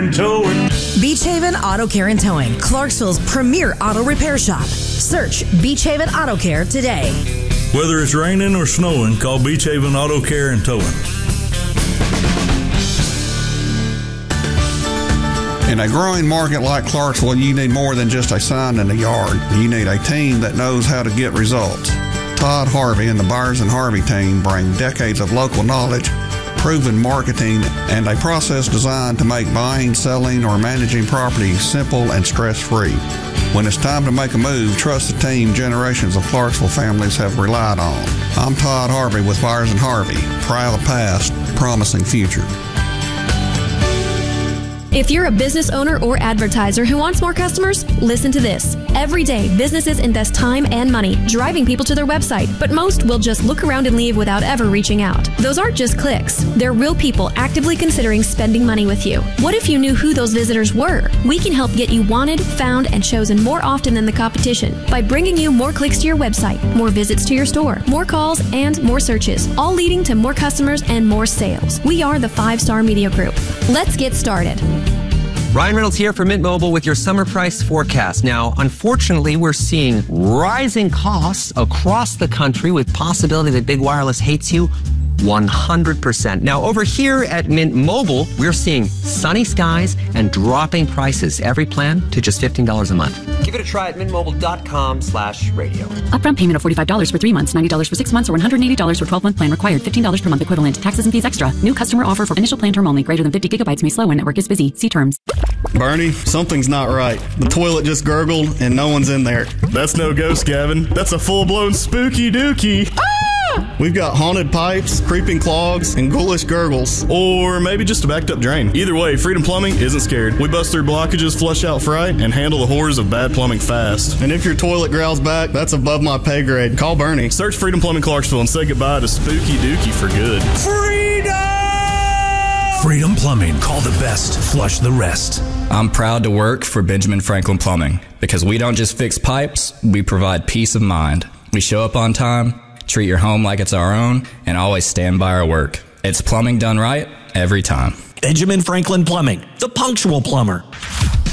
and Towing. Beach Haven Auto Care and Towing, Clarksville's premier auto repair shop. Search Beach Haven Auto Care today. Whether it's raining or snowing, call Beach Haven Auto Care and Towing. In a growing market like Clarksville, you need more than just a sign in the yard. You need a team that knows how to get results. Todd Harvey and the Byers and Harvey team bring decades of local knowledge, proven marketing, and a process designed to make buying, selling, or managing property simple and stress-free. When it's time to make a move, trust the team generations of Clarksville families have relied on. I'm Todd Harvey with Byers and Harvey. Proud of the past, promising future. If you're a business owner or advertiser who wants more customers, listen to this. Every day, businesses invest time and money driving people to their website, but most will just look around and leave without ever reaching out. Those aren't just clicks. They're real people actively considering spending money with you. What if you knew who those visitors were? We can help get you wanted, found, and chosen more often than the competition by bringing you more clicks to your website, more visits to your store, more calls, and more searches, all leading to more customers and more sales. We are the 5-Star Media Group. Let's get started. Ryan Reynolds here for Mint Mobile with your summer price forecast. Now, unfortunately, we're seeing rising costs across the country with possibility that big wireless hates you 100%. Now, over here at Mint Mobile, we're seeing sunny skies and dropping prices. Every plan to just $15 a month. Give it a try at mintmobile.com/radio. Upfront payment of $45 for 3 months, $90 for 6 months, or $180 for 12-month plan required. $15 per month equivalent. Taxes and fees extra. New customer offer for initial plan term only. Greater than 50 gigabytes may slow when network is busy. See terms. Bernie, something's not right. The toilet just gurgled and no one's in there. That's no ghost, Gavin. That's a full-blown spooky dookie. We've got haunted pipes, creeping clogs, and ghoulish gurgles. Or maybe just a backed-up drain. Either way, Freedom Plumbing isn't scared. We bust through blockages, flush out fright, and handle the horrors of bad plumbing fast. And if your toilet growls back, that's above my pay grade. Call Bernie. Search Freedom Plumbing Clarksville and say goodbye to spooky dookie for good. Freedom Plumbing. Call the best. Flush the rest. I'm proud to work for Benjamin Franklin Plumbing because we don't just fix pipes, we provide peace of mind. We show up on time, treat your home like it's our own, and always stand by our work. It's plumbing done right every time. Benjamin Franklin Plumbing, the punctual plumber.